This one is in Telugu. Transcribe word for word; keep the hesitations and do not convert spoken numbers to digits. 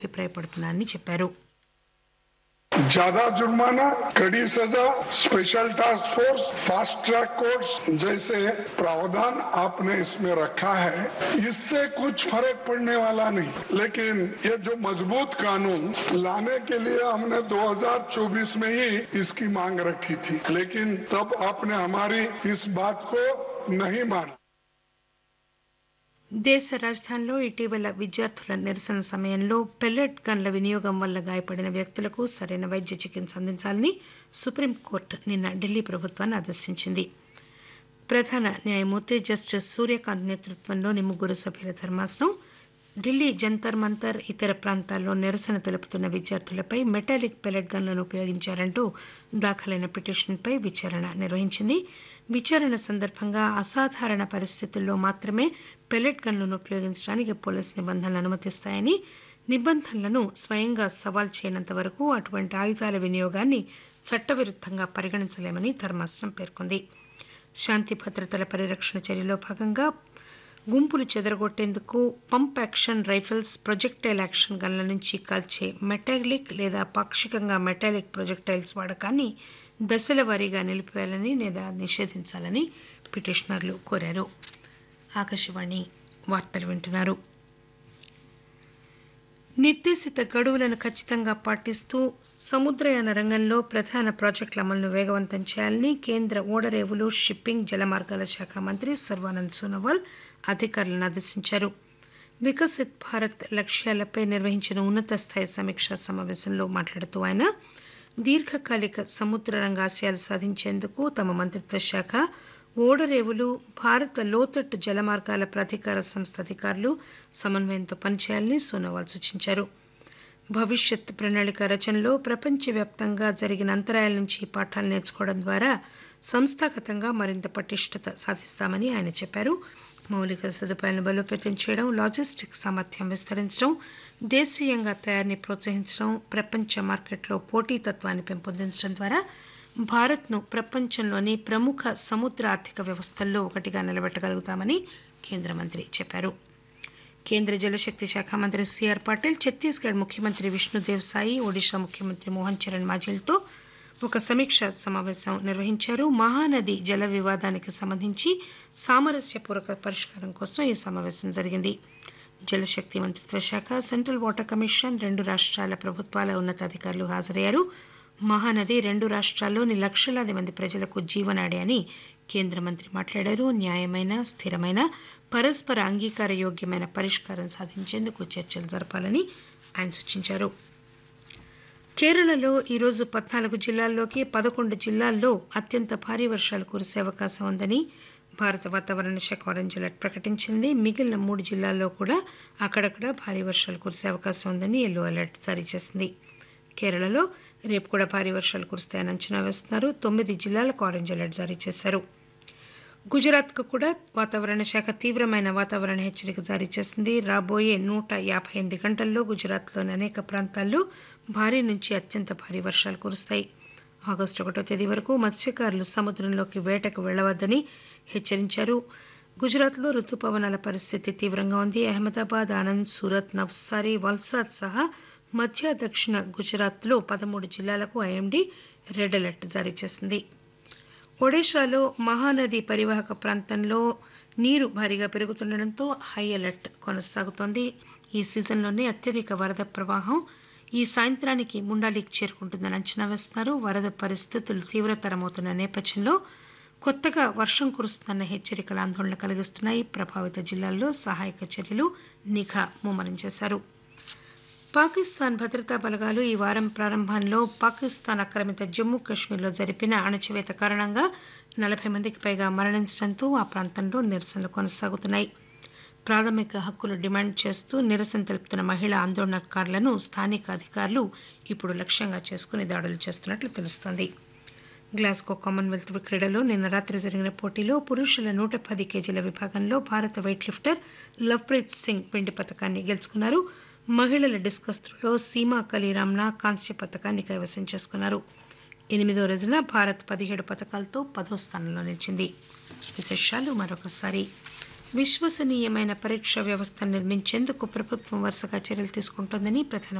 అభిప్రాయపడుతున్నారని చెప్పారు. ज्यादा जुर्माना, कड़ी सजा, special task force, fast track courts जैसे प्रावधान आपने इसमें रखा है, इससे कुछ फर्क पड़ने वाला नहीं. लेकिन ये जो मजबूत कानून लाने के लिए हमने दो हज़ार चौबीस में ही इसकी मांग रखी थी, लेकिन तब आपने हमारी इस बात को नहीं माना. దేశ రాజధానిలో ఇటీవల విద్యార్థుల నిరసన సమయంలో పెల్లెట్ గన్ల వినియోగం వల్ల గాయపడిన వ్యక్తులకు సరైన వైద్య చికిత్స అందించాలని సుప్రీంకోర్టు నిన్న ఢిల్లీ ప్రభుత్వాన్ని ఆదేశించింది. ప్రధాన న్యాయమూర్తి జస్టిస్ సూర్యకాంత్ నేతృత్వంలోని ముగ్గురు సభ్యుల ధర్మాసనం ఢిల్లీ జంతర్ మంతర్ ఇతర ప్రాంతాల్లో నిరసన తెలుపుతున్న విద్యార్థులపై మెటాలిక్ పెల్లెట్ గన్లను ఉపయోగించారంటూ దాఖలైన పిటిషన్పై విచారణ నిర్వహించింది. విచారణ సందర్భంగా అసాధారణ పరిస్థితుల్లో మాత్రమే పెల్లెట్ గన్లను ఉపయోగించడానికి పోలీసు నిబంధనలు అనుమతిస్తాయని, నిబంధనలను స్వయంగా సవాల్ చేయనంత వరకు అటువంటి ఆయుధాల వినియోగాన్ని చట్టవిరుద్దంగా పరిగణించలేమని ధర్మాసనం పేర్కొంది. శాంతి భద్రతల పరిరక్షణ చర్యలో భాగంగా గుంపులు చెదరగొట్టేందుకు pump action rifles, projectile action గన్ల నుంచి కాల్చే మెటాలిక్ లేదా పాక్షికంగా మెటాలిక్ ప్రొజెక్టైల్స్ వాడకాన్ని దశల వారీగా నిలిపివేయాలని లేదా నిషేధించాలని పిటిషనర్లు కోరారు. ఆకాశవాణి వార్తలు వింటున్నారు. నిర్దేశిత గడువులను ఖచ్చితంగా పాటిస్తూ సముద్రయాన రంగంలో ప్రధాన ప్రాజెక్టుల అమలును వేగవంతం చేయాలని కేంద్ర ఓడరేవులు, షిప్పింగ్, జలమార్గాల శాఖ మంత్రి సర్వానంద్ సోనోవాల్ అధికారులను ఆదేశించారు. వికసిత్ భారత్ లక్ష్యాలపై నిర్వహించిన ఉన్నత స్థాయి సమీక్షా సమావేశంలో మాట్లాడుతూ ఆయన దీర్ఘకాలిక సముద్ర రంగ ఆశయాలు సాధించేందుకు తమ మంత్రిత్వ శాఖ, ఓడరేవులు, భారత లోతట్టు జలమార్గాల ప్రాధికార సంస్థ అధికారులు సమన్వయంతో పనిచేయాలని సోనోవాల్ సూచించారు. భవిష్యత్ ప్రణాళిక రచనలో ప్రపంచవ్యాప్తంగా జరిగిన అంతరాయాల నుంచి పాఠాలు నేర్చుకోవడం ద్వారా సంస్థాగతంగా మరింత పటిష్టత సాధిస్తామని ఆయన చెప్పారు. మౌలిక సదుపాయాలను బలోపేతం చేయడం, లాజిస్టిక్ సామర్థ్యం విస్తరించడం, దేశీయంగా తయారీని ప్రోత్సహించడం, ప్రపంచ మార్కెట్లో పోటీతత్వాన్ని పెంపొందించడం ద్వారా భారత్ను ప్రపంచంలోని ప్రముఖ సముద్ర ఆర్థిక వ్యవస్థల్లో ఒకటిగా నిలబెట్టగలుగుతామని కేంద్ర మంత్రి చెప్పారు. కేంద్ర జలశక్తి శాఖ మంత్రి సిఆర్ పాటిల్ ఛత్తీస్గఢ్ ముఖ్యమంత్రి విష్ణుదేవ్ సాయి, ఒడిషా ముఖ్యమంత్రి మోహన్ చరణ్ మాఝీలతో ఒక సమీక్షా సమావేశం నిర్వహించారు. మహానది జల వివాదానికి సంబంధించి సామరస్యపూర్వక పరిష్కారం కోసం ఈ సమావేశం జరిగింది. జలశక్తి మంత్రిత్వ శాఖ, సెంట్రల్ వాటర్ కమిషన్, రెండు రాష్ట్రాల ప్రభుత్వాల ఉన్నతాధికారులు హాజరయ్యారు. మహానది రెండు రాష్ట్రాల్లోని లక్షలాది మంది ప్రజలకు జీవనాడి అని కేంద్ర మంత్రి మాట్లాడారు. న్యాయమైన, స్థిరమైన, పరస్పర అంగీకార యోగ్యమైన పరిష్కారం సాధించేందుకు చర్చలు జరపాలని ఆయన సూచించారు. కేరళలో ఈరోజు పద్నాలుగు జిల్లాల్లోకి పదకొండు జిల్లాల్లో అత్యంత భారీ వర్షాలు కురిసే అవకాశం ఉందని భారత వాతావరణ శాఖ ఆరెంజ్ అలర్ట్ ప్రకటించింది. మిగిలిన మూడు జిల్లాల్లో కూడా అక్కడక్కడ భారీ వర్షాలు కురిసే అవకాశం ఉందని ఎల్లో అలర్ట్ జారీ చేసింది. కేరళలో రేపు కూడా భారీ వర్షాలు కురుస్తాయని అంచనా వేస్తున్నారు. తొమ్మిది జిల్లాలకు ఆరెంజ్ అలర్ట్ జారీ చేశారు. గుజరాత్కు కూడా వాతావరణ శాఖ తీవ్రమైన వాతావరణ హెచ్చరిక జారీ చేసింది. రాబోయే నూట యాభై ఎనిమిది గంటల్లో గుజరాత్లోని అనేక ప్రాంతాల్లో భారీ నుంచి అత్యంత భారీ వర్షాలు కురుస్తాయి. ఆగస్టు ఒకటో తేదీ వరకు మత్స్యకారులు సముద్రంలోకి వేటకు వెళ్లవద్దని హెచ్చరించారు. గుజరాత్లో రుతుపవనాల పరిస్థితి తీవ్రంగా ఉంది. అహ్మదాబాద్, ఆనంద్, సూరత్, నవ్సారీ, వల్సాద్ సహా మధ్య దక్షిణ గుజరాత్లో పదమూడు జిల్లాలకు ఐఎండీ రెడ్ అలర్ట్ జారీ చేసింది. ఒడిశాలో మహానది పరివాహక ప్రాంతంలో నీరు భారీగా పెరుగుతుండటంతో హై అలర్ట్ కొనసాగుతోంది. ఈ సీజన్లోనే అత్యధిక వరద ప్రవాహం ఈ సాయంత్రానికి ముండాలికి చేరుకుంటుందని అంచనా వేస్తున్నారు. వరద పరిస్థితులు తీవ్రతరమవుతున్న నేపథ్యంలో కొత్తగా వర్షం కురుస్తుందన్న హెచ్చరికలు ఆందోళన కలిగిస్తున్నాయి. ప్రభావిత జిల్లాల్లో సహాయక చర్యలు, నిఘా ముమ్మరం చేశారు. పాకిస్తాన్ భద్రతా బలగాలు ఈ వారం ప్రారంభంలో పాకిస్తాన్ ఆక్రమిత జమ్మూ కశ్మీర్లో జరిపిన అణచివేత కారణంగా నలభై మందికి పైగా మరణించడంతో ఆ ప్రాంతంలో నిరసనలు కొనసాగుతున్నాయి. ప్రాథమిక హక్కులు డిమాండ్ చేస్తూ నిరసన తెలుపుతున్న మహిళా ఆందోళనకారులను స్థానిక అధికారులు ఇప్పుడు లక్ష్యంగా చేసుకుని దాడులు చేస్తున్నట్లు తెలుస్తోంది. గ్లాస్గో కామన్వెల్త్ క్రీడలో నిన్న రాత్రి జరిగిన పోటీలో పురుషుల నూట పది కేజీల విభాగంలో భారత వెయిట్ లిఫ్టర్ లవ్ప్రీత్ సింగ్ వెండి పతకాన్ని గెలుచుకున్నారు. మహిళల డిస్కస్ త్రోలో సీమా కలీరామ్నా కాంస్య పతకాన్ని కైవసం చేసుకున్నారు. ఎనిమిదో రోజున భారత్ పదిహేడు పతకాలతో పదో స్థానంలో నిలిచింది. విశేషాలు మరొకసారి. విశ్వసనీయమైన పరీక్ష వ్యవస్థను నిర్మించేందుకు ప్రభుత్వం వరుసగా చర్యలు తీసుకుంటోందని ప్రధాన